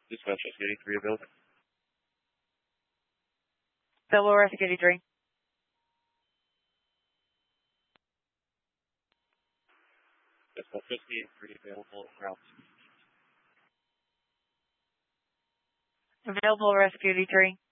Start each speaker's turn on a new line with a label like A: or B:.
A: Dispatch Rescue 83 available.
B: Available Rescue 83.
A: Dispatch Rescue 83 available route.
B: Available Rescue 83.